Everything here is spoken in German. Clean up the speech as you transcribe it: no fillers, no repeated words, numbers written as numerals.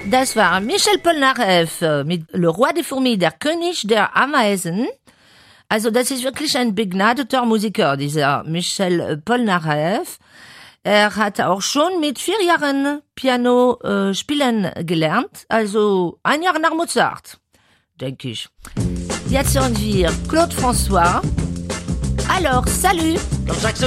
Das war Michel Polnareff mit Le Roi des Fourmis, der König der Ameisen. Also das ist wirklich ein begnadeter Musiker, dieser Michel Polnareff. Er hat auch schon mit 4 Jahren Piano spielen gelernt, also 1 Jahr nach Mozart, denke ich. Jetzt hören wir Claude François. Alors, salut!